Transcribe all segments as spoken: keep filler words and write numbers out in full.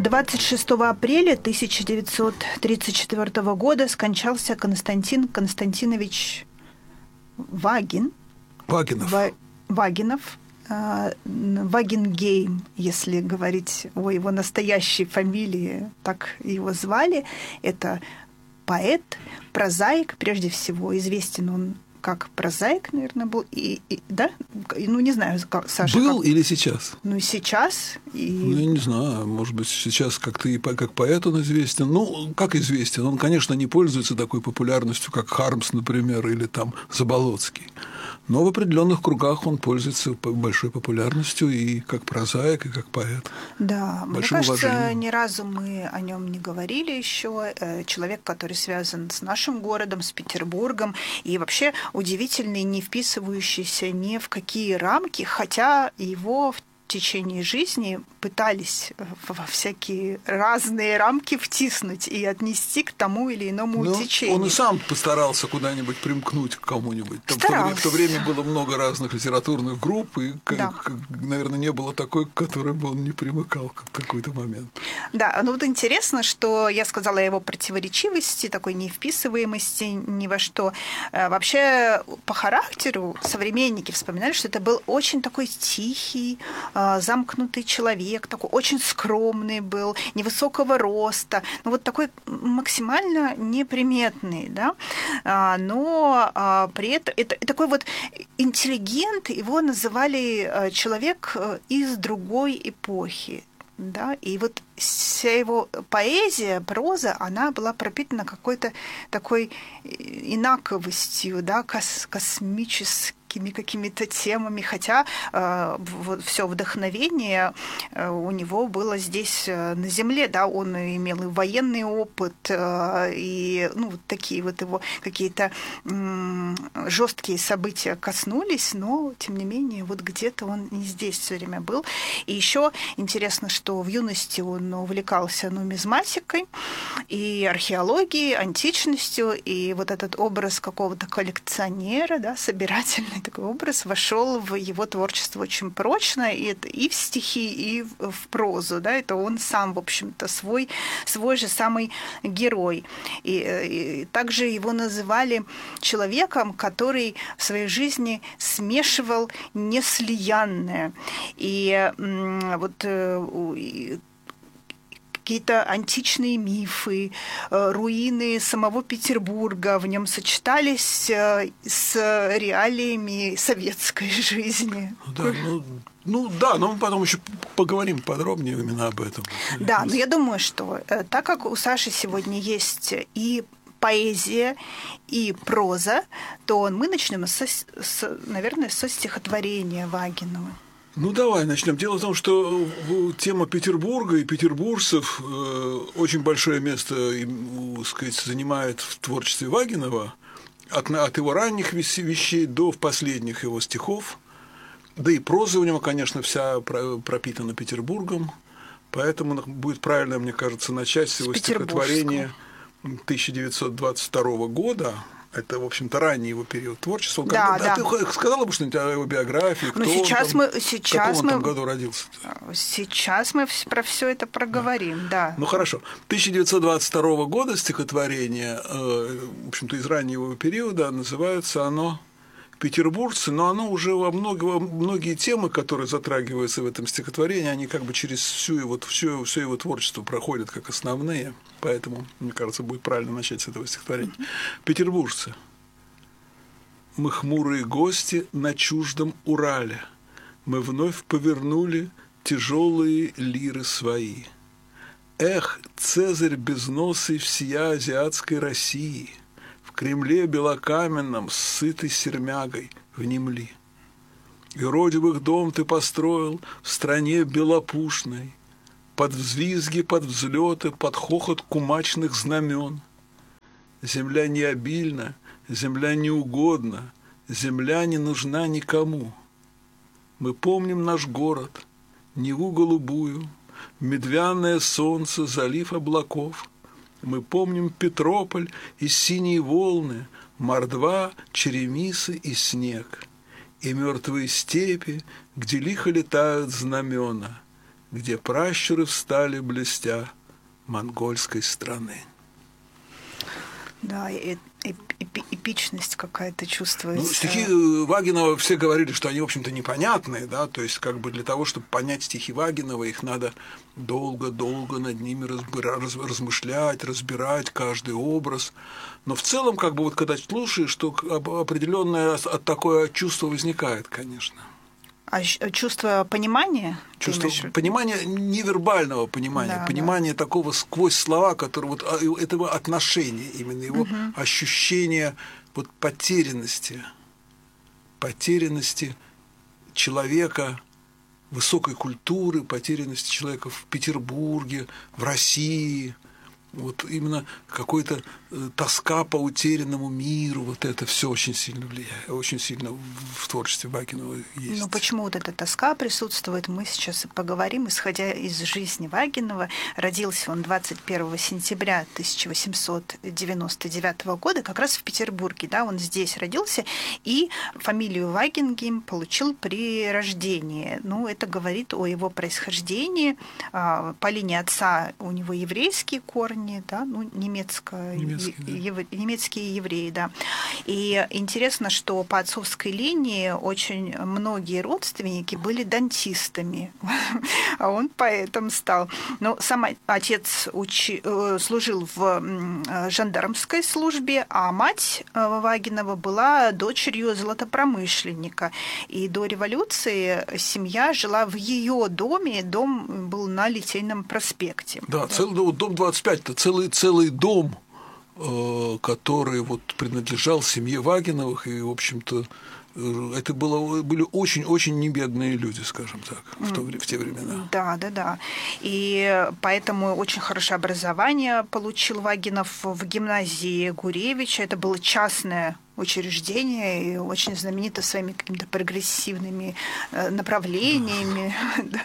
двадцать шестого апреля тысяча девятьсот тридцать четвёртого года скончался Константин Константинович Вагин. Вагинов. Ва- Вагинов. Вагенгейм, если говорить о его настоящей фамилии, так его звали. Это поэт, прозаик, прежде всего. Известен он как прозаик, наверное, был. И, и, да? Ну, не знаю, как, Саша. Был как... или сейчас? Ну, сейчас. И... Ну, я не знаю. Может быть, сейчас как-то и как поэт он известен. Ну, как известен? Он, конечно, не пользуется такой популярностью, как Хармс, например, или там Заболоцкий. Но в определенных кругах он пользуется большой популярностью и как прозаик, и как поэт. Да, большим мне кажется, уважением. ни разу мы о нем не говорили еще. Человек, который связан с нашим городом, с Петербургом, и вообще удивительный, не вписывающийся ни в какие рамки, хотя его в течение жизни пытались во всякие разные рамки втиснуть и отнести к тому или иному ну, течению. Он и сам постарался куда-нибудь примкнуть к кому-нибудь. Там в, то время, в то время было много разных литературных групп, и, да. как, наверное, не было такой, к которой бы он не примыкал в какой-то момент. Да, ну вот интересно, что я сказала о его противоречивости, такой невписываемости ни во что. Вообще, по характеру современники вспоминали, что это был очень такой тихий, замкнутый человек, такой очень скромный был, невысокого роста, ну вот такой максимально неприметный, да, но при этом это такой вот интеллигент, его называли человек из другой эпохи. Да, и вот вся его поэзия, проза, она была пропитана какой-то такой инаковостью, да, кос- космическими какими-то темами, хотя э, вот все вдохновение э, у него было здесь э, на земле, да, он имел и военный опыт, э, и ну, вот такие вот его какие-то э, жесткие события коснулись, но тем не менее вот где-то он и здесь все время был. И еще интересно, что в юности он увлекался нумизматикой и археологией, античностью, и вот этот образ какого-то коллекционера, да, собирательный такой образ, вошел в его творчество очень прочно, и, это и в стихи, и в, в прозу, да, это он сам, в общем-то, свой, свой же самый герой. И, и также его называли человеком, который в своей жизни смешивал неслиянное. И вот какие-то античные мифы, руины самого Петербурга в нем сочетались с реалиями советской жизни. Да, ну, ну да, но мы потом еще поговорим подробнее именно об этом. Да, но я думаю, что так как у Саши сегодня есть и поэзия, и проза, то мы начнем, со, с, наверное, со стихотворения Вагинова. Ну, давай начнем. Дело в том, что тема Петербурга и петербуржцев э, очень большое место, так сказать, занимает в творчестве Вагинова, от, от его ранних вещей до последних его стихов. Да и проза у него, конечно, вся пропитана Петербургом, поэтому будет правильно, мне кажется, начать с его стихотворения тысяча девятьсот двадцать второго года. Это, в общем-то, ранний его период творчества. Да, Когда, да. А ты сказала бы что-нибудь о его биографии? Кто сейчас он там, мы, сейчас в каком мы, он там году родился? Сейчас мы про все это проговорим, да. да. Ну, хорошо. тысяча девятьсот двадцать второго года стихотворение, в общем-то, из раннего периода, называется оно «Петербуржцы», но оно уже во много, многие темы, которые затрагиваются в этом стихотворении, они как бы через всю его, всю, все его творчество проходят как основные, поэтому, мне кажется, будет правильно начать с этого стихотворения. «Петербуржцы. Мы хмурые гости на чуждом Урале, мы вновь повернули тяжелые лиры свои. Эх, Цезарь безносый всея азиатской России, в Кремле белокаменном, сытый сермягой, внемли. Иродивых дом ты построил в стране белопушной, под взвизги, под взлеты, под хохот кумачных знамен. Земля не обильна, земля не угодна, земля не нужна никому. Мы помним наш город, Неву голубую, медвяное солнце, залив облаков. Мы помним Петрополь и синие волны, мордва, черемисы и снег, и мертвые степи, где лихо летают знамена, где пращуры встали, блестя, монгольской страны. Да, и, и, эпи, эпичность какая-то чувствуется. Ну, стихи Вагинова все говорили, что они, в общем-то, непонятные, да, то есть как бы для того, чтобы понять стихи Вагинова, их надо долго-долго над ними разбира- раз- размышлять, разбирать каждый образ. Но в целом, как бы вот когда слушаешь, то определенное такое чувство возникает, конечно. А чувство понимания? Чувство понимания, невербального понимания, да, понимания да. такого сквозь слова, которое вот этого отношения, именно его угу. ощущения вот потерянности, потерянности человека, высокой культуры, потерянности человека в Петербурге, в России. Вот именно какой-то тоска по утерянному миру, вот это все очень сильно влияет, очень сильно в творчестве Вагинова есть. Ну почему вот эта тоска присутствует, мы сейчас и поговорим, исходя из жизни Вагинова. Родился он двадцать первого сентября тысяча восемьсот девяносто девятого года, как раз в Петербурге, да, он здесь родился, и фамилию Вагингейм получил при рождении. Ну, это говорит о его происхождении. По линии отца у него еврейские корни, да, ну, немецко, немецкие, да. ев, немецкие евреи, да. И интересно, что по отцовской линии очень многие родственники были дантистами, а он поэтом стал. Но сам отец учи, служил в жандармской службе, а мать Вагинова была дочерью золотопромышленника. И до революции семья жила в ее доме, дом был на Литейном проспекте. Да, целый дом двадцать пять, это целый, целый дом, который вот принадлежал семье Вагиновых, и, в общем-то, это было, были очень-очень небедные люди, скажем так, в, то, в те времена. Да, да, да. И поэтому очень хорошее образование получил Вагинов в гимназии Гуревича. Это было частное учреждение и очень знаменито своими какими-то прогрессивными направлениями.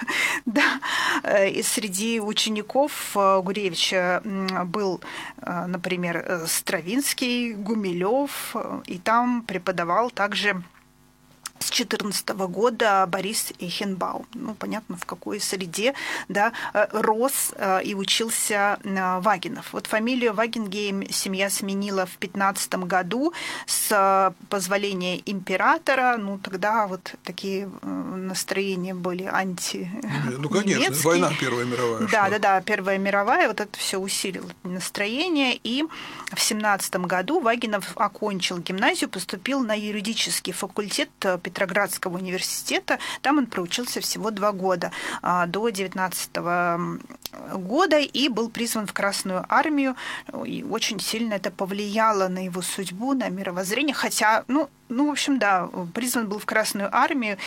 Да. Да. И среди учеников Гуревича был, например, Стравинский, Гумилев, и там преподавал также с две тысячи четырнадцатого года Борис Эйхенбаум. Ну, понятно, в какой среде, да, рос и учился Вагинов. Вот фамилию Вагингейм семья сменила в пятнадцатом году с позволения императора. Ну, тогда вот такие настроения были анти. Ну, конечно, война Первая мировая. Да, что? да, да, Первая мировая. Вот это все усилило настроение. И в семнадцатом году Вагинов окончил гимназию, поступил на юридический факультет Петроградского университета. Там он проучился всего два года, до девятнадцатого года, и был призван в Красную армию. И очень сильно это повлияло на его судьбу, на мировоззрение. Хотя, ну, ну в общем, да, призван был в Красную армию.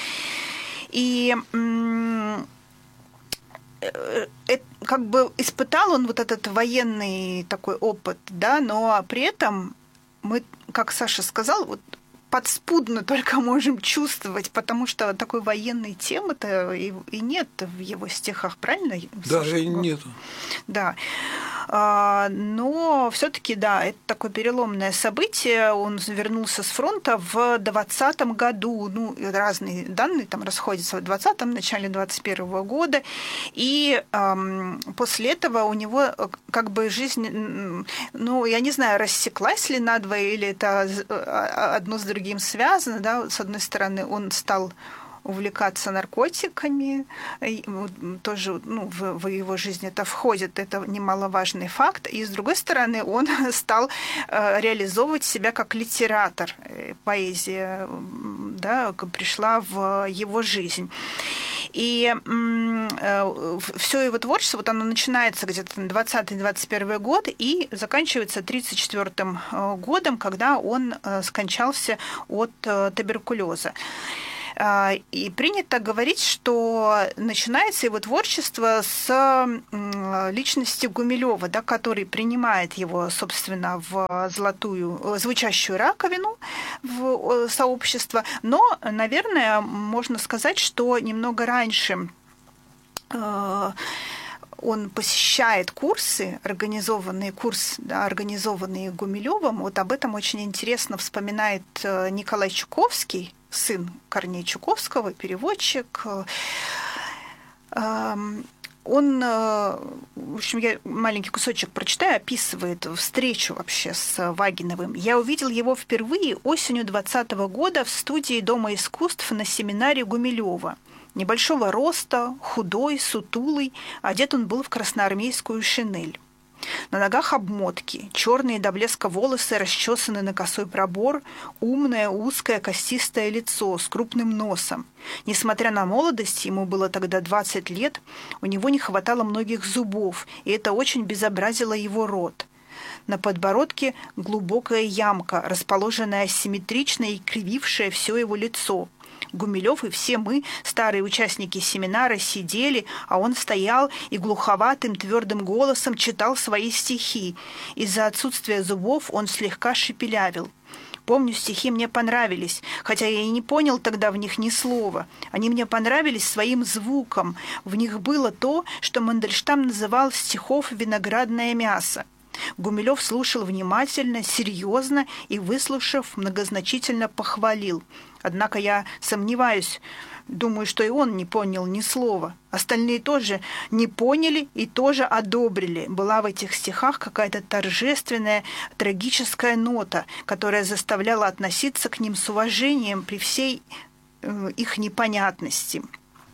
И как бы испытал он вот этот военный такой опыт, да, но при этом мы, как Саша сказал, вот подспудно только можем чувствовать, потому что такой военной темы-то и, и нет в его стихах, правильно? Да, и нету. Да. Но все-таки, да, это такое переломное событие. Он вернулся с фронта в двадцатом году. Ну, разные данные там расходятся в двадцатом, начале двадцать первого года. И эм, после этого у него как бы жизнь, ну, я не знаю, рассеклась ли надвое, или это одно с другим связано, да. С одной стороны, он стал увлекаться наркотиками, тоже, ну, в, в его жизнь это входит, это немаловажный факт. И, с другой стороны, он стал э, реализовывать себя как литератор. Поэзия, да, пришла в его жизнь. И э, все его творчество, вот оно начинается где-то на двадцатый-двадцать первый год и заканчивается тридцать четвёртым годом, когда он э, скончался от э, туберкулеза. И принято говорить, что начинается его творчество с личности Гумилева, да, который принимает его, собственно, в золотую звучащую раковину в сообщество. Но, наверное, можно сказать, что немного раньше он посещает курсы, организованные курсы, да, организованные Гумилевым. Вот об этом очень интересно вспоминает Николай Чуковский, сын Корнея Чуковского, переводчик. Он, в общем, я маленький кусочек прочитаю, описывает встречу вообще с Вагиновым. «Я увидел его впервые осенью двадцатого года в студии Дома искусств на семинаре Гумилева. Небольшого роста, худой, сутулый, одет он был в красноармейскую шинель. На ногах обмотки, черные до блеска волосы расчесаны на косой пробор, умное, узкое, костистое лицо с крупным носом. Несмотря на молодость, ему было тогда двадцать лет, у него не хватало многих зубов, и это очень безобразило его рот. На подбородке глубокая ямка, расположенная асимметрично и кривившая все его лицо. Гумилев и все мы, старые участники семинара, сидели, а он стоял и глуховатым твердым голосом читал свои стихи. Из-за отсутствия зубов он слегка шепелявил. Помню, стихи мне понравились, хотя я и не понял тогда в них ни слова. Они мне понравились своим звуком. В них было то, что Мандельштам называл стихов «виноградное мясо». Гумилев слушал внимательно, серьезно и, выслушав, многозначительно похвалил. Однако я сомневаюсь, думаю, что и он не понял ни слова. Остальные тоже не поняли и тоже одобрили. Была в этих стихах какая-то торжественная, трагическая нота, которая заставляла относиться к ним с уважением при всей э, их непонятности.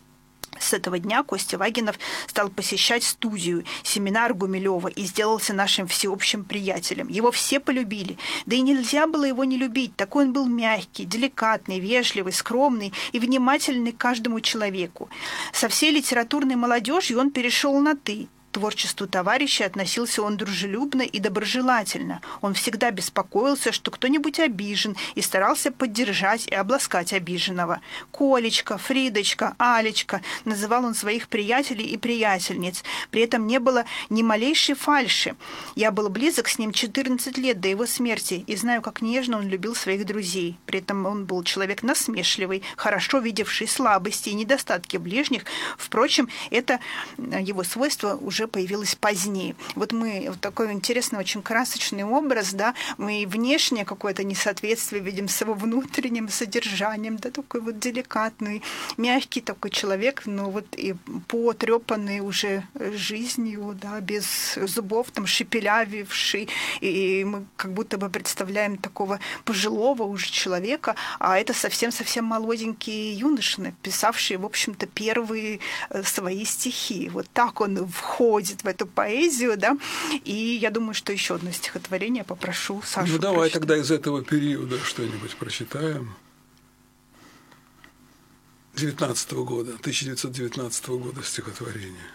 С этого дня Костя Вагинов стал посещать студию, семинар Гумилева и сделался нашим всеобщим приятелем. Его все полюбили, да и нельзя было его не любить. Такой он был мягкий, деликатный, вежливый, скромный и внимательный к каждому человеку. Со всей литературной молодежью он перешел на «ты». К творчеству товарища относился он дружелюбно и доброжелательно. Он всегда беспокоился, что кто-нибудь обижен, и старался поддержать и обласкать обиженного. «Колечка», «Фридочка», «Алечка» — называл он своих приятелей и приятельниц. При этом не было ни малейшей фальши. Я был близок с ним четырнадцать лет до его смерти и знаю, как нежно он любил своих друзей. При этом он был человек насмешливый, хорошо видевший слабости и недостатки ближних. Впрочем, это его свойство уже появилось позднее. Вот мы вот такой интересный, очень красочный образ, да, мы и внешнее какое-то несоответствие видим с его внутренним содержанием, да, такой вот деликатный, мягкий такой человек, но вот и потрепанный уже жизнью, да, без зубов, там, шепелявивший, и мы как будто бы представляем такого пожилого уже человека, а это совсем-совсем молоденький юноша, написавший, в общем-то, первые свои стихи. Вот так он входит в эту поэзию, да, и я думаю, что еще одно стихотворение попрошу Сашу. Ну, давай прочитать. тогда из этого периода что-нибудь прочитаем. девятнадцатого года, тысяча девятьсот девятнадцатого года стихотворение.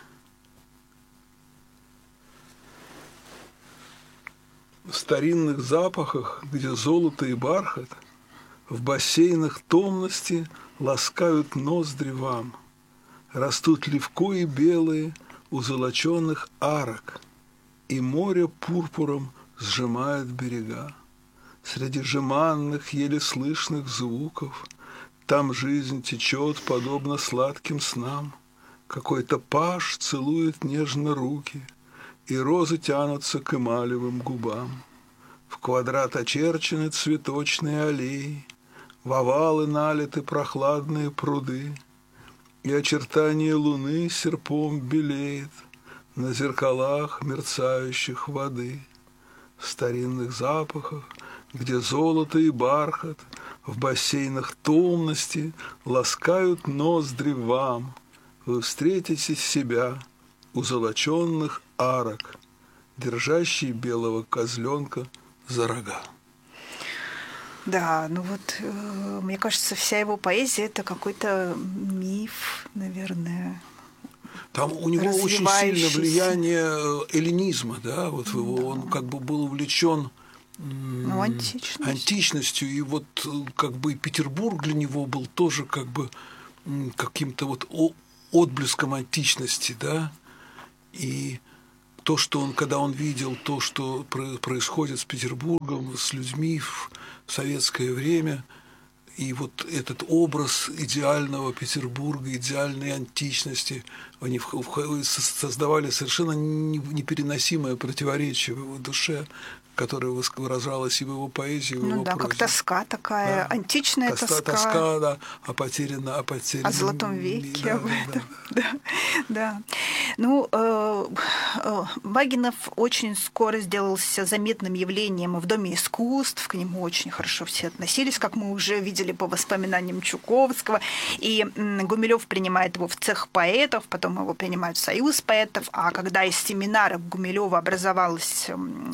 В старинных запахах, где золото и бархат, в бассейнах томности ласкают ноздри вам. Растут левкои белые у золоченых арок, и море пурпуром сжимает берега. Среди жеманных, еле слышных звуков там жизнь течет, подобно сладким снам. Какой-то паж целует нежно руки, и розы тянутся к эмалевым губам. В квадрат очерчены цветочные аллеи, в овалы налиты прохладные пруды, и очертание луны серпом белеет на зеркалах мерцающих воды. В старинных запахах, где золото и бархат, в бассейнах томности ласкают ноздри вам. Вы встретите себя у золоченных арок, держащий белого козленка за рога. Да, ну вот, э, мне кажется, вся его поэзия — это какой-то миф, наверное. Там у него очень сильное влияние эллинизма, да, вот да. Его, он как бы был увлечен ну, античностью. античностью, и вот как бы Петербург для него был тоже как бы каким-то вот отблеском античности, да, и то, что он, когда он видел то, что происходит с Петербургом, с людьми в советское время, и вот этот образ идеального Петербурга, идеальной античности, они создавали совершенно непереносимое противоречие в его душе, которая выражалась и в его поэзии, и в ну, его да, прозе. как тоска такая, да. античная тоска. тоска. Тоска, да, о потерянном, о потерянном... О золотом веке, да, об да, этом. Да, да, да. Ну, э, э, Вагинов очень скоро сделался заметным явлением в Доме искусств, к нему очень хорошо все относились, как мы уже видели по воспоминаниям Чуковского, и Гумилев принимает его в цех поэтов, потом его принимают в союз поэтов, а когда из семинаров Гумилева образовалась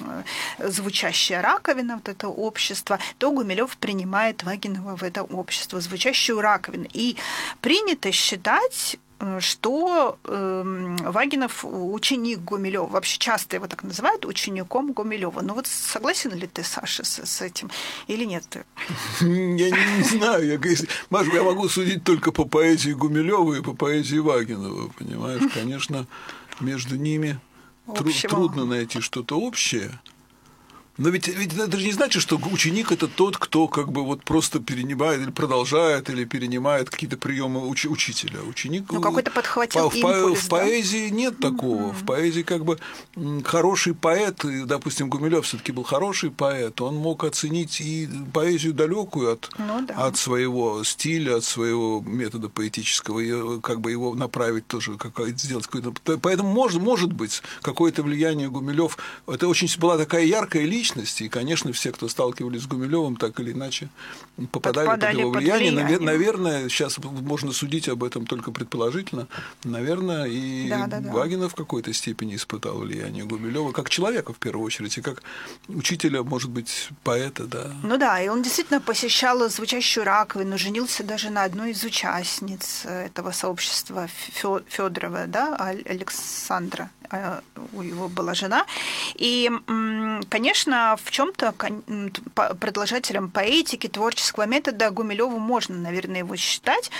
звучащая раковина, вот это общество, то Гумилев принимает Вагинова в это общество, звучащую раковину. И принято считать, что э, Вагинов ученик Гумилева. Вообще часто его так называют учеником Гумилева. Ну вот согласен ли ты, Саша, с, с этим или нет? Я не, не знаю. Я, Маша, я могу судить только по поэзии Гумилева и по поэзии Вагинова. Понимаешь, конечно, между ними тру- трудно найти что-то общее. Но ведь, ведь это же не значит, что ученик – это тот, кто как бы вот просто перенимает или продолжает, или перенимает какие-то приемы уч- учителя. Ученик… Ну, какой-то подхватил по- импульс, в, да? в поэзии нет такого. Mm-hmm. В поэзии как бы хороший поэт, и, допустим, Гумилев все-таки был хороший поэт, он мог оценить и поэзию далекую от, ну, да. от своего стиля, от своего метода поэтического, и как бы его направить тоже, как, сделать какой-то… Поэтому может, может быть какое-то влияние Гумилев. Это очень была такая яркая личность. И, конечно, все, кто сталкивались с Гумилевым, так или иначе попадали, попадали под его влияние. Под влияние. Наверное, сейчас можно судить об этом только предположительно. Наверное, и да, да, да. Вагинов в какой-то степени испытал влияние Гумилева, как человека, в первую очередь, и как учителя, может быть, поэта. Да. Ну да, и он действительно посещал звучащую раковину, женился даже на одной из участниц этого сообщества Федорова, да, Александра. У его была жена. И, конечно, в чем-то продолжателем поэтики, творческого метода Гумилеву можно, наверное, его считать.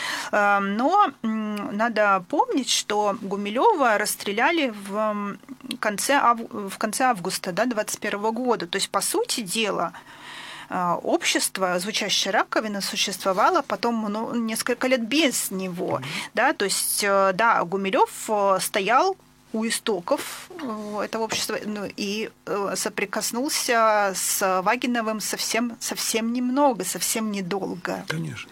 Но надо помнить, что Гумилева расстреляли в конце, ав... в конце августа да, двадцать первого года. То есть, по сути дела, общество, звучащая раковина, существовало потом ну, несколько лет без него. Mm-hmm. Да? То есть, да, Гумилев стоял у истоков этого общества ну, и соприкоснулся с Вагиновым совсем, совсем немного, совсем недолго. Конечно.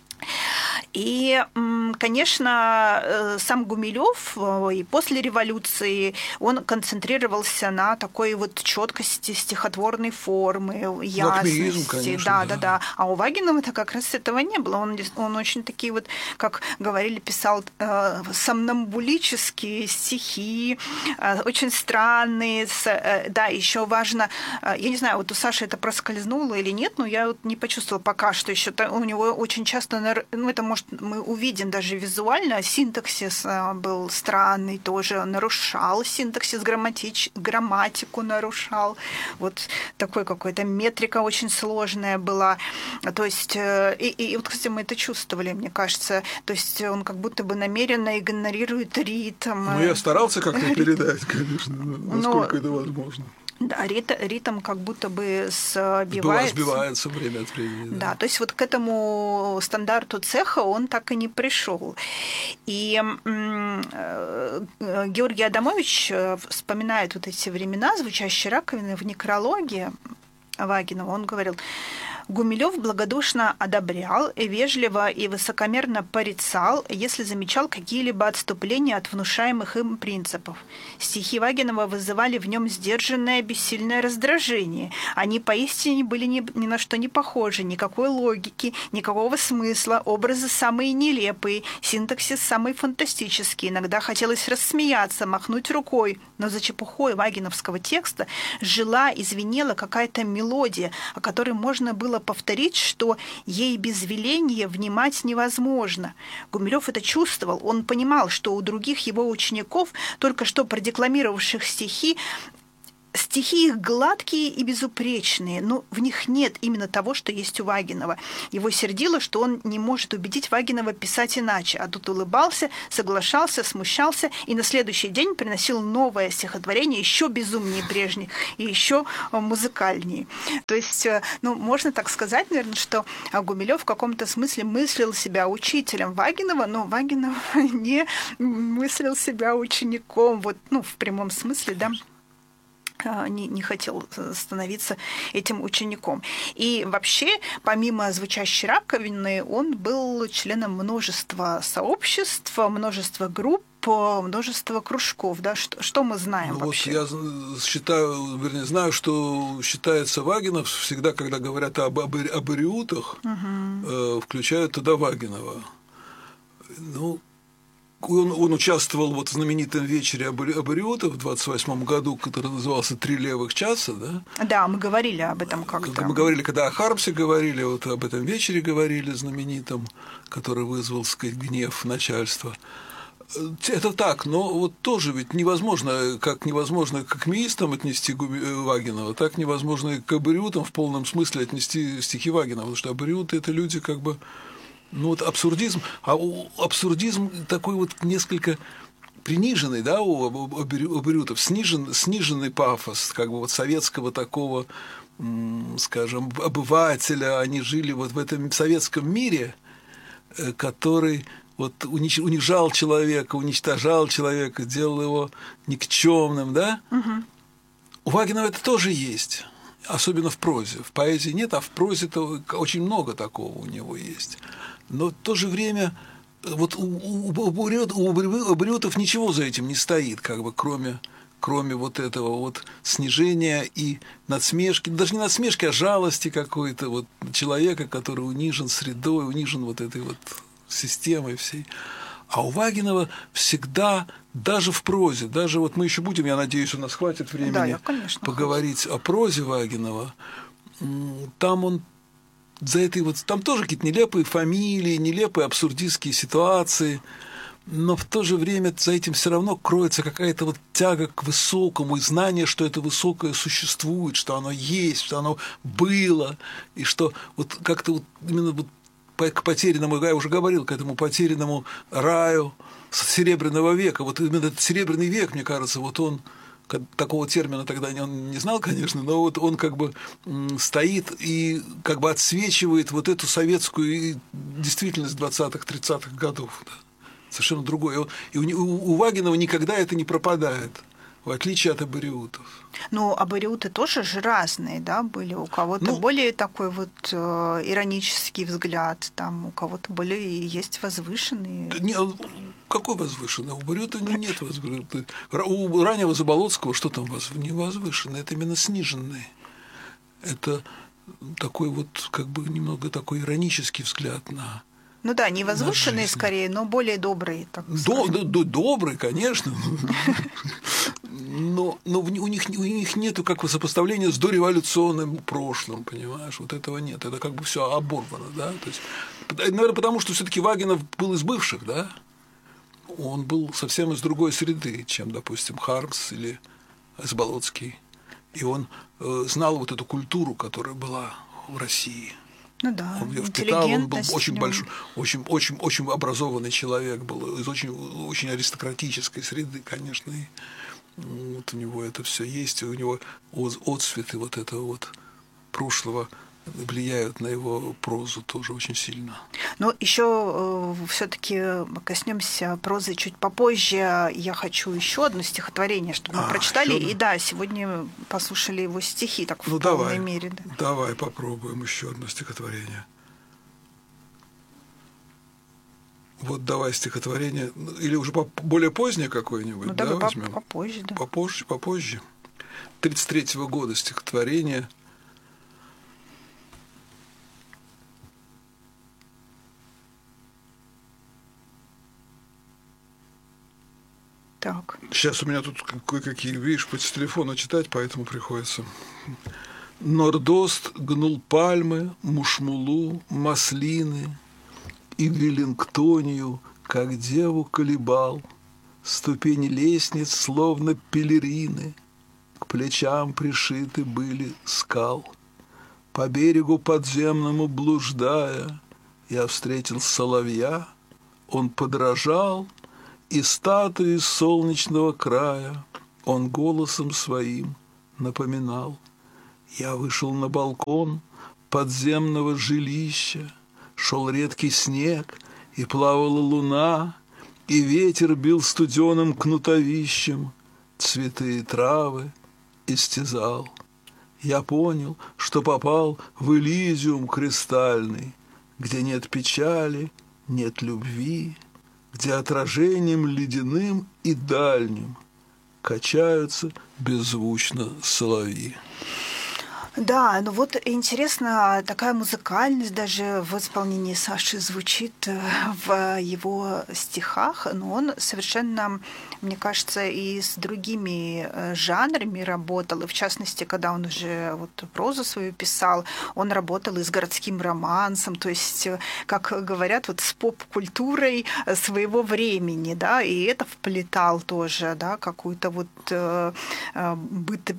И, конечно, сам Гумилев и после революции он концентрировался на такой вот четкости стихотворной формы, ясности. Конечно, да, да. да, да. А у Вагинова-то как раз этого не было. Он, он очень такие вот, как говорили, писал э, сомнамбулические стихи, э, очень странные. С, э, да, еще важно, э, я не знаю, вот у Саши это проскользнуло или нет, но я вот не почувствовала пока что еще. У него очень часто, ну это может мы увидим даже визуально, синтаксис был странный тоже, нарушал синтаксис, грамматич... грамматику нарушал. Вот такой какой-то метрика очень сложная была. То есть, и, и вот, кстати, мы это чувствовали, мне кажется. То есть он как будто бы намеренно игнорирует ритм. Ну, я старался как-то передать, конечно, насколько это возможно. Да, ритм, ритм как будто бы сбивается. Сбивается время от времени. Да. да, то есть вот к этому стандарту цеха он так и не пришел. И э, Георгий Адамович вспоминает вот эти времена звучащей раковины в некрологе Вагинова. Он говорил: Гумилев благодушно одобрял и вежливо и высокомерно порицал, если замечал какие-либо отступления от внушаемых им принципов. Стихи Вагинова вызывали в нем сдержанное бессильное раздражение. Они поистине были ни, ни на что не похожи, никакой логики, никакого смысла, образы самые нелепые, синтаксис самый фантастический. Иногда хотелось рассмеяться, махнуть рукой, но за чепухой вагиновского текста жила и звенела какая-то мелодия, о которой можно было повторить, что ей без веления внимать невозможно. Гумилев это чувствовал. Он понимал, что у других его учеников, только что продекламировавших стихи, стихи их гладкие и безупречные, но в них нет именно того, что есть у Вагинова. Его сердило, что он не может убедить Вагинова писать иначе, а тут улыбался, соглашался, смущался и на следующий день приносил новое стихотворение, еще безумнее прежних и еще музыкальнее. То есть, ну, можно так сказать, наверное, что Гумилев в каком-то смысле мыслил себя учителем Вагинова, но Вагинов не мыслил себя учеником, вот, ну, в прямом смысле, да. не, не хотел становиться этим учеником. И вообще, помимо звучащей раковины, он был членом множества сообществ, множества групп, множество кружков, да, что, что мы знаем ну, вообще? Вот я считаю, вернее, знаю, что считается Вагинов всегда, когда говорят об, об, об ариутах, угу. э, включают туда Вагинова. Ну, он, он участвовал вот в знаменитом вечере об, об ариутах в двадцать восьмом году, который назывался «Три левых часа», да? Да, мы говорили об этом как-то. Мы говорили, когда о Хармсе говорили, вот об этом вечере говорили знаменитом, который вызвал, так сказать, гнев начальства. Это так, но вот тоже ведь невозможно, как невозможно к акмеистам отнести Вагинова, так невозможно и к абориутам в полном смысле отнести стихи Вагинова, потому что абориуты – это люди как бы, ну вот абсурдизм, а абсурдизм такой вот несколько приниженный, да, у абориутов, снижен, сниженный пафос, как бы вот советского такого, скажем, обывателя, они жили вот в этом советском мире, который вот унижал человека, уничтожал человека, делал его никчемным, да? Угу. У Вагинова это тоже есть, особенно в прозе. В поэзии нет, а в прозе-то очень много такого у него есть. Но в то же время вот у, у, у абориутов ничего за этим не стоит, как бы, кроме, кроме вот этого вот снижения и надсмешки, даже не надсмешки, а жалости какой-то вот человека, который унижен средой, унижен вот этой вот системой всей. А у Вагинова всегда, даже в прозе, даже вот мы еще будем, я надеюсь, у нас хватит времени, да, я, конечно, поговорить хочу. О прозе Вагинова, там он за этой вот, там тоже какие-то нелепые фамилии, нелепые абсурдистские ситуации, но в то же время за этим все равно кроется какая-то вот тяга к высокому и знание, что это высокое существует, что оно есть, что оно было, и что вот как-то вот именно вот к потерянному, я уже говорил, к этому потерянному раю Серебряного века. Вот именно этот Серебряный век, мне кажется, вот он, такого термина тогда он не знал, конечно, но вот он как бы стоит и как бы отсвечивает вот эту советскую действительность двадцатых-тридцатых годов. Да. Совершенно другое. И у, у, у Вагинова никогда это не пропадает, в отличие от абориутов. Ну, абориуты тоже же разные, да, были. У кого-то ну, более такой вот э, иронический взгляд, там, у кого-то более есть возвышенные. Не, какой возвышенный? У абориута нет возвышенного. У раннего Заболоцкого что там не возвышенное? Это именно сниженное. Это такой вот, как бы, немного такой иронический взгляд на... Ну да, не возвышенные скорее, но более добрые. Так до, до, до, добрые, конечно. Но, но у них, у них нет как бы сопоставления с дореволюционным прошлым, понимаешь? Вот этого нет. Это как бы все оборвано, да? То есть, наверное, потому что все-таки Вагинов был из бывших, да? Он был совсем из другой среды, чем, допустим, Хармс или Заболоцкий. И он э, знал вот эту культуру, которая была в России. Ну да, он впитал, он был очень большой, очень, очень, очень образованный человек, был из очень, очень аристократической среды, конечно, и вот у него это все есть, и у него отцветы вот этого вот прошлого влияют на его прозу тоже очень сильно. Но еще э, все-таки коснемся прозы чуть попозже. Я хочу еще одно стихотворение, чтобы мы а, прочитали. И да, сегодня послушали его стихи, так ну, в давай, полной мере. Да. Давай попробуем еще одно стихотворение. Вот давай стихотворение. Или уже более позднее какое-нибудь, ну, да, давай возьмем? Попозже, да. Попозже, попозже. тридцать третьего года стихотворение. Так. Сейчас у меня тут кое-какие, видишь, по телефону читать, поэтому приходится. Нордост гнул пальмы, мушмулу, маслины, и в Веллингтонию, как деву колебал, ступени лестниц, словно пелерины, к плечам пришиты были скал. По берегу подземному блуждая, я встретил соловья, он подражал, и статуи солнечного края он голосом своим напоминал. Я вышел на балкон подземного жилища, шел редкий снег, и плавала луна, и ветер бил студеным кнутовищем цветы и травы истязал. Я понял, что попал в Элизиум кристальный, где нет печали, нет любви, где отражением ледяным и дальним качаются беззвучно соловьи. Да, ну вот интересно, такая музыкальность даже в исполнении Саши звучит в его стихах, но он совершенно, мне кажется, и с другими жанрами работал, и в частности, когда он уже вот прозу свою писал, он работал и с городским романсом, то есть, как говорят, вот с поп-культурой своего времени, да, и это вплетал тоже, да, какую-то вот быт,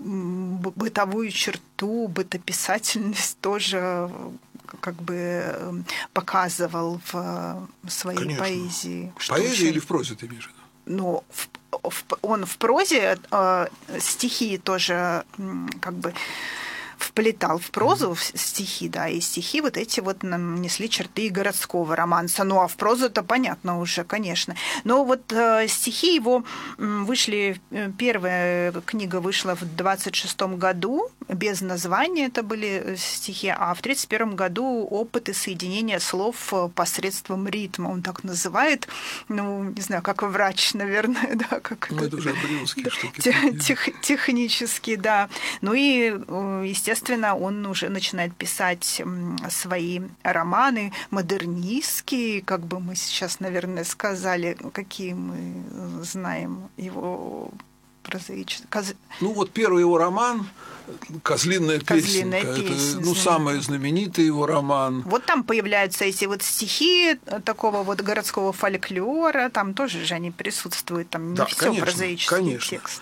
бытовую черту, ту бытописательность тоже как бы показывал в своей Конечно. Поэзии. Поэзия очень... или в прозе ты имеешь в виду? Ну, в, в, он в прозе э, стихи тоже как бы вплетал в прозу mm-hmm. стихи, да, и стихи вот эти вот нам несли черты городского романса. Ну, а в прозу это понятно уже, конечно. Но вот э, стихи его вышли, первая книга вышла в двадцать шестом году, без названия это были стихи, а в тридцать первом году опыты соединения слов посредством ритма, он так называет, ну, не знаю, как врач, наверное, да, как ну, это... это уже брюнские штуки. Тех, технически, да. Ну и, естественно, Естественно, он уже начинает писать свои романы модернистские, как бы мы сейчас, наверное, сказали, какие мы знаем его прозаические. Коз... Ну вот первый его роман «Козлиная песенка». «Козлиная песня», это ну, самый знаменитый его роман. Вот там появляются эти вот стихи такого вот городского фольклора, там тоже же они присутствуют, там не да, все конечно, прозаический конечно. текст.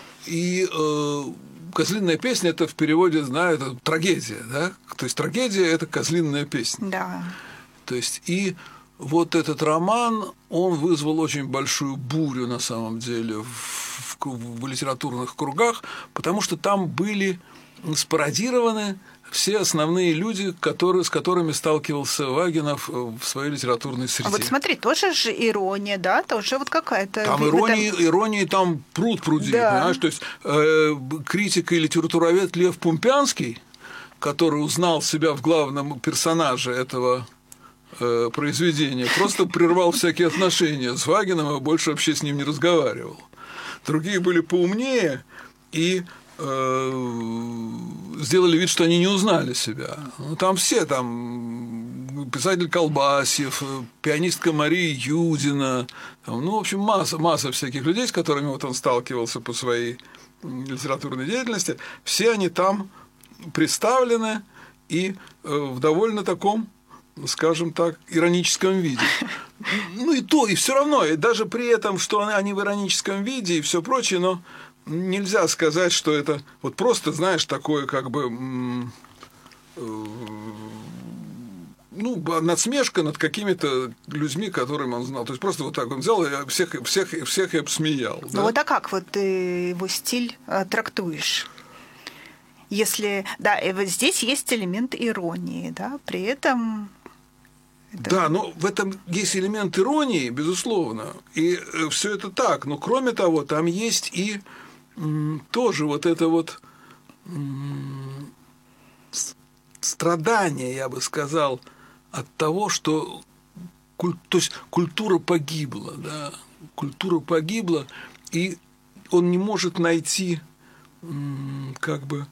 И э, «Козлиная песня» – это в переводе, знаю, это трагедия, да? То есть трагедия – это козлиная песня. Да. То есть и вот этот роман, он вызвал очень большую бурю на самом деле в, в, в литературных кругах, потому что там были спародированы все основные люди, которые, с которыми сталкивался Вагинов в своей литературной среде. А вот смотри, тоже же ирония, да, тоже вот какая-то... Там иронии, этом... иронии там пруд пруди, да. Понимаешь? То есть э, критик и литературовед Лев Пумпянский, который узнал себя в главном персонаже этого э, произведения, просто прервал всякие отношения с Вагином и больше вообще с ним не разговаривал. Другие были поумнее и сделали вид, что они не узнали себя. Ну, там все, там писатель Колбасьев, пианистка Мария Юдина, там, ну, в общем, масса, масса всяких людей, с которыми вот он сталкивался по своей литературной деятельности, все они там представлены и в довольно таком, скажем так, ироническом виде. Ну и то, и все равно, и даже при этом, что они в ироническом виде и все прочее, но нельзя сказать, что это вот просто, знаешь, такое как бы ну, насмешка над какими-то людьми, которыми он знал. То есть просто вот так он взял и всех, всех, всех и обсмеял. Ну да? Вот а как вот ты его стиль трактуешь? Если, да, и вот здесь есть элемент иронии, да, при этом... Это... Да, но в этом есть элемент иронии, безусловно, и все это так. Но кроме того, там есть и м, тоже вот это вот м, страдание, я бы сказал, от того, что куль, то есть культура погибла, да, культура погибла, и он не может найти м, как бы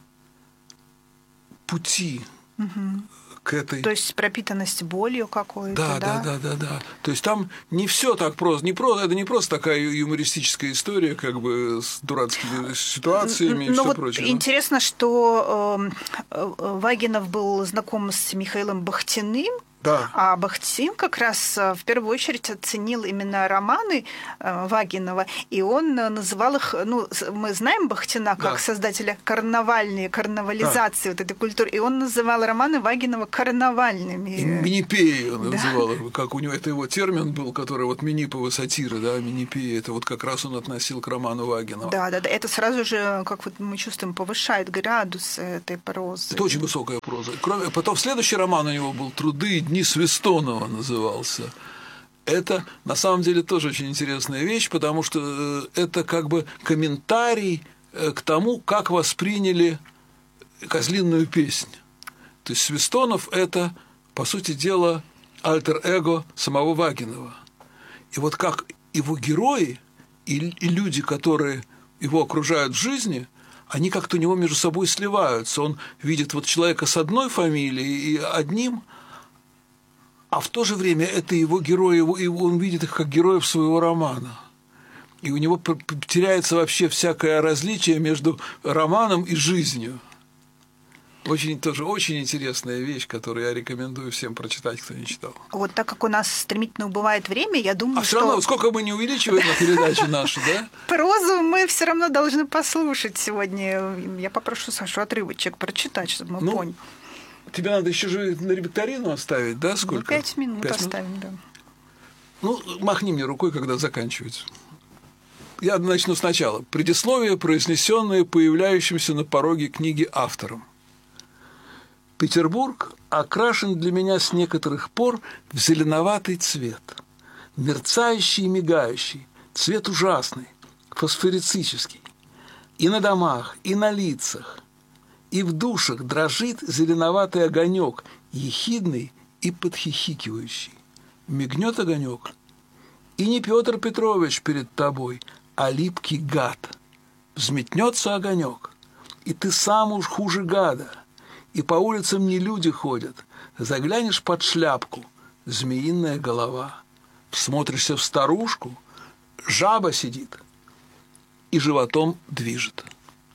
пути. Угу. К этой... То есть пропитанность болью какой-то, да, да? Да, да, да, да. То есть там не все так просто, не просто, это не просто такая юмористическая история, как бы с дурацкими ситуациями и Но все вот прочее. Интересно, что э, Вагинов был знаком с Михаилом Бахтиным. Да. А Бахтин как раз в первую очередь оценил именно романы Вагинова, и он называл их, ну, мы знаем Бахтина как да. создателя карнавальной, карнавализации да. вот этой культуры, и он называл романы Вагинова карнавальными. И Минипеи он да. называл, как у него, это его термин был, который вот миниповая сатира, да, Минипеи, это вот как раз он относил к роману Вагинова. Да, да, да, это сразу же, как вот мы чувствуем, повышает градус этой прозы. Это очень высокая проза. Кроме, потом следующий роман у него был «Труды Дни Свистонова» назывался. Это на самом деле тоже очень интересная вещь, потому что это как бы комментарий к тому, как восприняли «Козлиную песнь». То есть Свистонов – это, по сути дела, альтер-эго самого Вагинова. И вот как его герои и, и люди, которые его окружают в жизни, они как-то у него между собой сливаются. Он видит вот человека с одной фамилией и одним, а в то же время это его герои, и он видит их как героев своего романа. И у него теряется вообще всякое различие между романом и жизнью. Очень, тоже очень интересная вещь, которую я рекомендую всем прочитать, кто не читал. Вот так как у нас стремительно убывает время, я думаю, а что... А все равно, сколько мы не увеличиваем на передачу нашу, да? Прозу мы все равно должны послушать сегодня. Я попрошу Сашу отрывочек прочитать, чтобы мы ну, поняли. Тебе надо еще же на викторину оставить, да? Сколько? Ну, пять минут пять оставим, минут? да. Ну, махни мне рукой, когда заканчивается. Я начну сначала. Предисловие, произнесенное появляющимся на пороге книги автором. Петербург окрашен для меня с некоторых пор в зеленоватый цвет. Мерцающий и мигающий, цвет ужасный, фосфорицический. И на домах, и на лицах, и в душах дрожит зеленоватый огонек, ехидный и подхихикивающий. Мигнет огонек, и не Петр Петрович перед тобой, а липкий гад. Взметнется огонек, и ты сам уж хуже гада. И по улицам не люди ходят. Заглянешь под шляпку — змеиная голова. Всмотришься в старушку — жаба сидит и животом движет.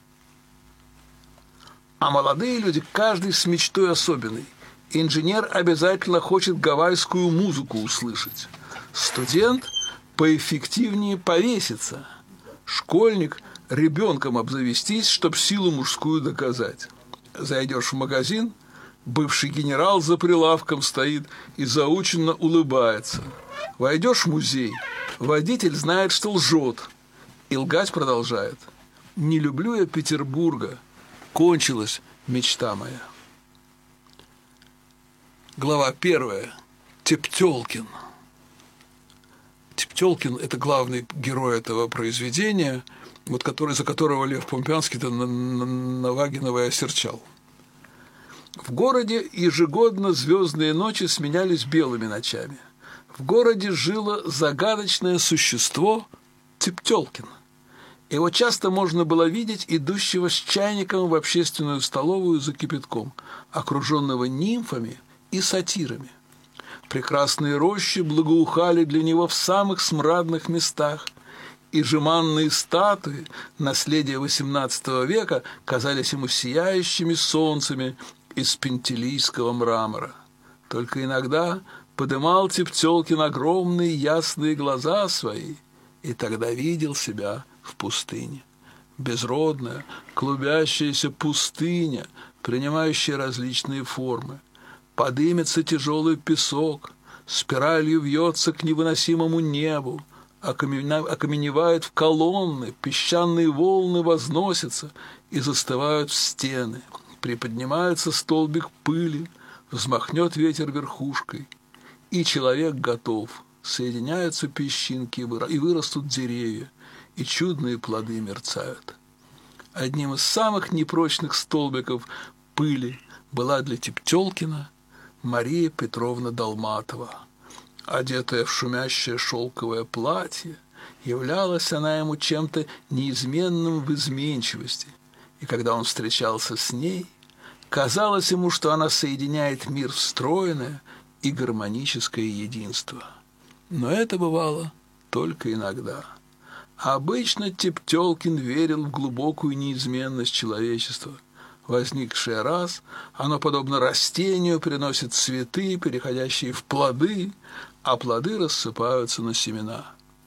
А молодые люди, каждый с мечтой особенной. Инженер обязательно хочет гавайскую музыку услышать. Студент поэффективнее повеситься. Школьник — ребенком обзавестись, чтоб силу мужскую доказать. Зайдешь в магазин, бывший генерал за прилавком стоит и заученно улыбается. Войдешь в музей, водитель знает, что лжет, и лгать продолжает. Не люблю я Петербурга, кончилась мечта моя. Глава первая. Тептёлкин. Тептёлкин – это главный герой этого произведения, вот который, за которого Лев Помпянский-то на, на, на Вагинова и осерчал. В городе ежегодно звездные ночи сменялись белыми ночами. В городе жило загадочное существо Тептёлкин. Его часто можно было видеть идущего с чайником в общественную столовую за кипятком, окруженного нимфами и сатирами. Прекрасные рощи благоухали для него в самых смрадных местах, и жеманные статуи, наследие восемнадцатого века, казались ему сияющими солнцами из пентелийского мрамора. Только иногда подымал Тептёлкин огромные ясные глаза свои, и тогда видел себя в пустыне. Безродная, клубящаяся пустыня, принимающая различные формы. Подымется тяжелый песок, спиралью вьется к невыносимому небу, окаменевает в колонны, песчаные волны возносятся и застывают в стены. Приподнимается столбик пыли, взмахнет ветер верхушкой, и человек готов. Соединяются песчинки, и вырастут деревья, и чудные плоды мерцают. Одним из самых непрочных столбиков пыли была для Тептёлкина Мария Петровна Долматова. Одетая в шумящее шелковое платье, являлась она ему чем-то неизменным в изменчивости, и когда он встречался с ней, казалось ему, что она соединяет мир в стройное и гармоническое единство. Но это бывало только иногда. Обычно Тептёлкин верил в глубокую неизменность человечества. Возникшее раз, оно, подобно растению, приносит цветы, переходящие в плоды, а плоды рассыпаются на семена.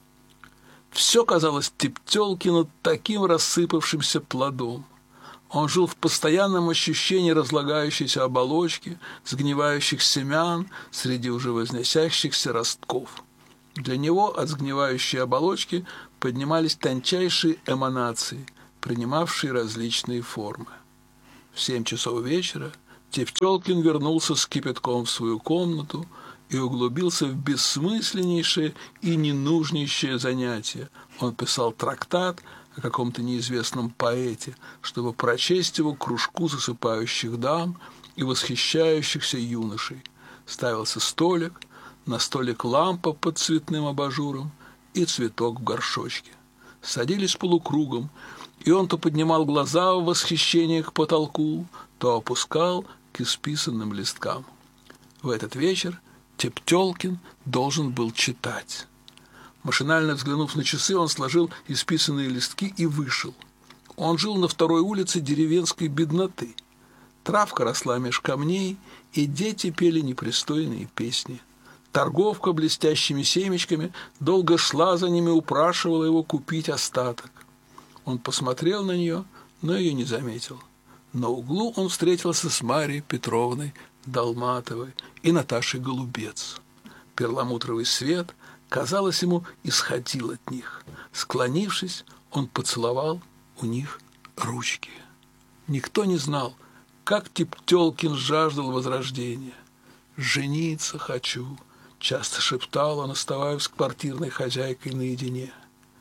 Все казалось Тептёлкину таким рассыпавшимся плодом. Он жил в постоянном ощущении разлагающейся оболочки, сгнивающих семян среди уже возносящихся ростков. Для него от сгнивающей оболочки поднимались тончайшие эманации, принимавшие различные формы. В семь часов вечера Тептёлкин вернулся с кипятком в свою комнату и углубился в бессмысленнейшее и ненужнейшее занятие. Он писал трактат о каком-то неизвестном поэте, чтобы прочесть его кружку засыпающих дам и восхищающихся юношей. Ставился столик, на столик лампа под цветным абажуром и цветок в горшочке. Садились полукругом, и он то поднимал глаза в восхищении к потолку, то опускал к исписанным листкам. В этот вечер Тептёлкин должен был читать. Машинально взглянув на часы, он сложил исписанные листки и вышел. Он жил на второй улице деревенской бедноты. Травка росла меж камней, и дети пели непристойные песни. Торговка блестящими семечками долго шла за ними, упрашивала его купить остаток. Он посмотрел на нее, но ее не заметил. На углу он встретился с Марьей Петровной Долматовой и Наташей Голубец. Перламутровый свет, казалось, ему исходил от них. Склонившись, он поцеловал у них ручки. Никто не знал, как Тептёлкин жаждал возрождения. «Жениться хочу», — часто шептал он, оставаясь с квартирной хозяйкой наедине.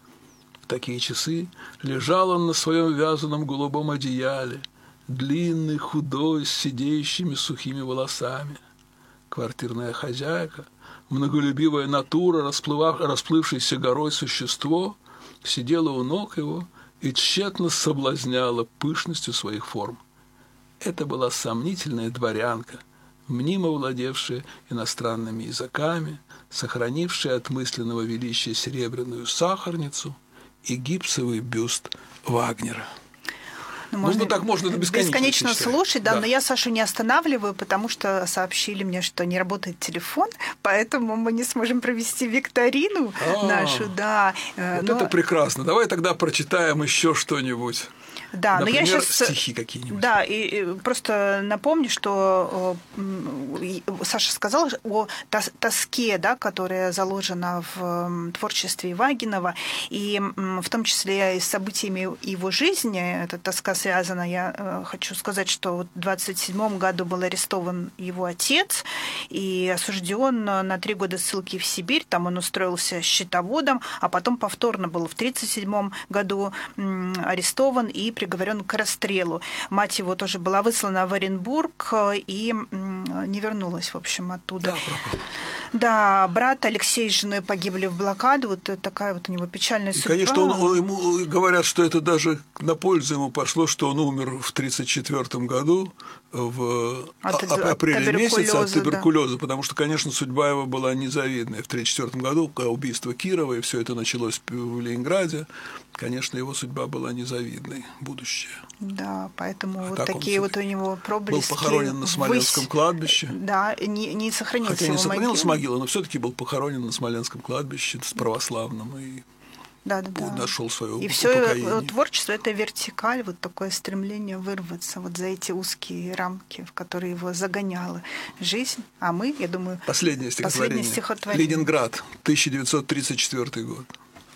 В такие часы лежал он на своем вязаном голубом одеяле, длинный, худой, с сидеющими сухими волосами. Квартирная хозяйка, многолюбивая натура, расплывав, расплывшееся горой существо, сидела у ног его и тщетно соблазняла пышностью своих форм. Это была сомнительная дворянка, мнимо владевшая иностранными языками, сохранившая от мысленного величия серебряную сахарницу и гипсовый бюст Вагнера. Ну, можно, ну, так можно до бесконечно, бесконечно слушать, да, да, но я Сашу не останавливаю, потому что сообщили мне, что не работает телефон, поэтому мы не сможем провести викторину А-а-а. нашу, да. Вот но... это прекрасно. Давай тогда прочитаем еще что-нибудь. Да, например, но я сейчас стихи какие-нибудь. Да, и, и просто напомню, что э, Саша сказал о тос- тоске, да, которая заложена в э, творчестве Ивагинова, и э, в том числе и с событиями его жизни эта тоска связана. Я э, хочу сказать, что в двадцать седьмом году был арестован его отец и осужден на три года ссылки в Сибирь. Там он устроился счетоводом, а потом повторно был в тридцать седьмом году э, арестован и приговорен к расстрелу. Мать его тоже была выслана в Оренбург и не вернулась, в общем, оттуда. Да, да, брат Алексей с женой погибли в блокаду. Вот такая вот у него печальная судьба. И, конечно, он, он, ему говорят, что это даже на пользу ему пошло, что он умер в тридцать четвёртом году в от, а, апреле месяце от туберкулеза, да. Потому что, конечно, судьба его была незавидная. В тридцать четвёртом году, когда убийство Кирова, и все это началось в Ленинграде, конечно, его судьба была незавидной, будущее. Да, поэтому а вот такие вот у него проблески. Был похоронен на Смоленском высь... кладбище. Да, не, не сохранился Хотя не сохранилась могила. могила, но все-таки был похоронен на Смоленском кладбище с православным и да, да, да. нашел свое и упокоение. Все творчество — это вертикаль, вот такое стремление вырваться вот за эти узкие рамки, в которые его загоняла жизнь. А мы, я думаю, последнее стихотворение. Последнее стихотворение. Ленинград, тысяча девятьсот тридцать четвёртый год.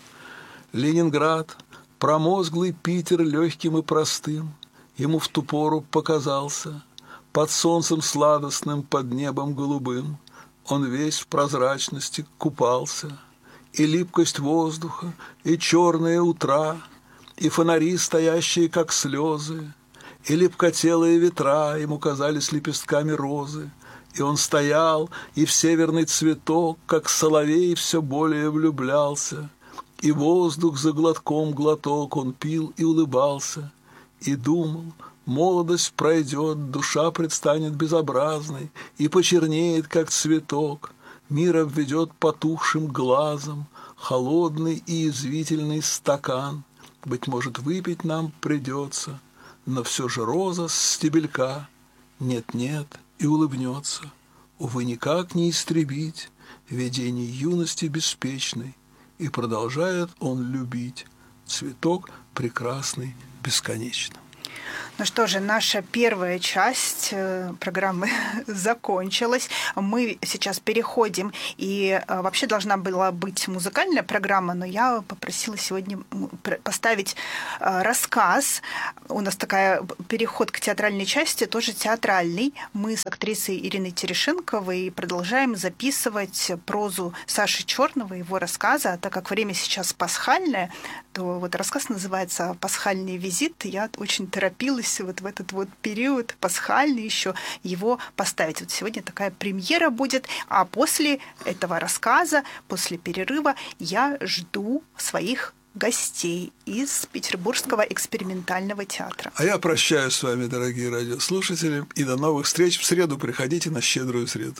Ленинград, промозглый Питер легким и простым, ему в ту пору показался. Под солнцем сладостным, под небом голубым он весь в прозрачности купался. И липкость воздуха, и черные утра, и фонари, стоящие как слезы, и липкотелые ветра ему казались лепестками розы. И он стоял, и в северный цветок, как соловей, все более влюблялся. И воздух за глотком глоток он пил и улыбался, и думал: молодость пройдет, душа предстанет безобразной, и почернеет, как цветок, мир обведет потухшим глазом холодный и язвительный стакан. Быть может, выпить нам придется, но все же роза с стебелька нет-нет и улыбнется. Увы, никак не истребить видений юности беспечной, и продолжает он любить цветок прекрасный бесконечно. Ну что же, наша первая часть программы закончилась. Мы сейчас переходим, и вообще должна была быть музыкальная программа, но я попросила сегодня поставить рассказ. У нас такая переход к театральной части, тоже театральный. Мы с актрисой Ириной Терешенковой продолжаем записывать прозу Саши Черного, его рассказа. А так как время сейчас пасхальное, то вот рассказ называется «Пасхальный визит». Я очень торопилась вот в этот вот период пасхальный еще его поставить. Вот сегодня такая премьера будет, а после этого рассказа, после перерыва я жду своих гостей из Петербургского экспериментального театра. А я прощаюсь с вами, дорогие радиослушатели, и до новых встреч. В среду приходите на Щедрую среду.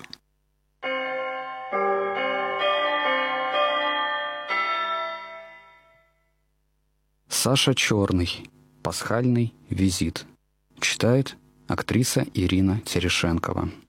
Саша Черный. Пасхальный визит. Читает актриса Ирина Терешенкова.